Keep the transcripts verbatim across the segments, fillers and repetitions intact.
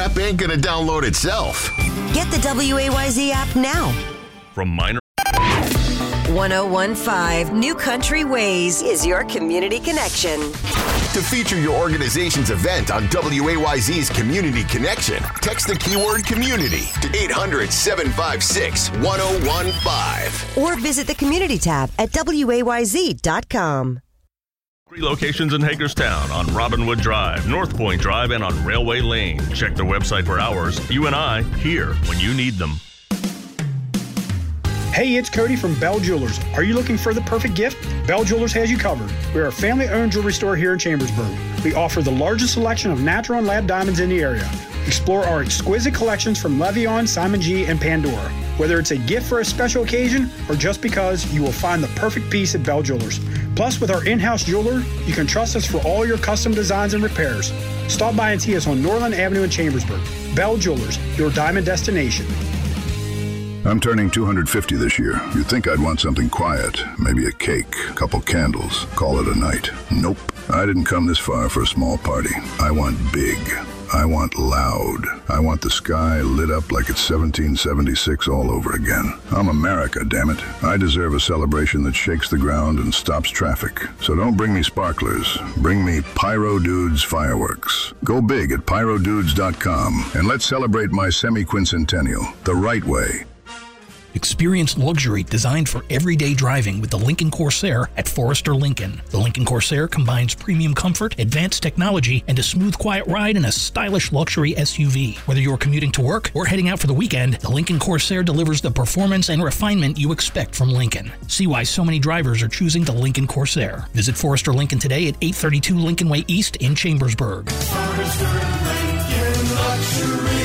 app ain't gonna download itself. Get the W A Y Z app now. From Minor. one oh one point five New Country Ways is your community connection. To feature your organization's event on W A Y Z's Community Connection, text the keyword community to eight hundred, seven five six, one oh one five. Or visit the community tab at W A Y Z dot com. Three locations in Hagerstown on Robinwood Drive, North Point Drive, and on Railway Lane. Check their website for hours. You and I, here when you need them. Hey, it's Cody from Bell Jewelers. Are you looking for the perfect gift? Bell Jewelers has you covered. We are a family-owned jewelry store here in Chambersburg. We offer the largest selection of natural and lab diamonds in the area. Explore our exquisite collections from Levion, Simon G, and Pandora. Whether it's a gift for a special occasion or just because, you will find the perfect piece at Bell Jewelers. Plus, with our in-house jeweler, you can trust us for all your custom designs and repairs. Stop by and see us on Norland Avenue in Chambersburg. Bell Jewelers, your diamond destination. I'm turning two hundred fifty this year. You'd think I'd want something quiet, maybe a cake, a couple candles, call it a night. Nope. I didn't come this far for a small party. I want big. I want loud. I want the sky lit up like it's seventeen seventy-six all over again. I'm America, damn it. I deserve a celebration that shakes the ground and stops traffic. So don't bring me sparklers. Bring me Pyro Dudes fireworks. Go big at pyro dudes dot com and let's celebrate my semi-quincentennial the right way. Experience luxury designed for everyday driving with the Lincoln Corsair at Forester Lincoln. The Lincoln Corsair combines premium comfort, advanced technology, and a smooth, quiet ride in a stylish luxury S U V. Whether you're commuting to work or heading out for the weekend, the Lincoln Corsair delivers the performance and refinement you expect from Lincoln. See why so many drivers are choosing the Lincoln Corsair. Visit Forester Lincoln today at eight thirty-two Lincoln Way East in Chambersburg. Forester Lincoln Luxury.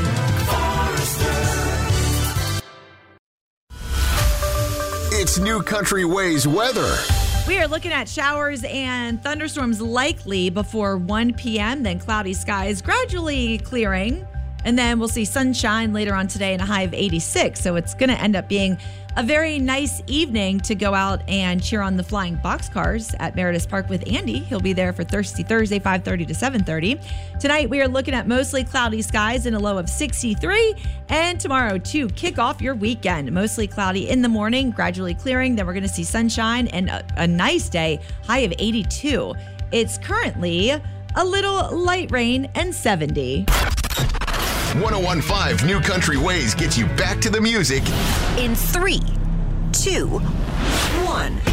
It's New Country Ways weather. We are looking at showers and thunderstorms likely before one p.m., then cloudy skies gradually clearing. And then we'll see sunshine later on today and a high of eighty-six. So it's going to end up being a very nice evening to go out and cheer on the Flying Boxcars at Meredith Park with Andy. He'll be there for Thirsty Thursday, five thirty to seven thirty. Tonight, we are looking at mostly cloudy skies and a low of sixty-three. And tomorrow, to kick off your weekend, mostly cloudy in the morning, gradually clearing. Then we're going to see sunshine and a, a nice day, high of eighty-two. It's currently a little light rain and seventy. one oh one point five New Country Ways gets you back to the music in three, two, one.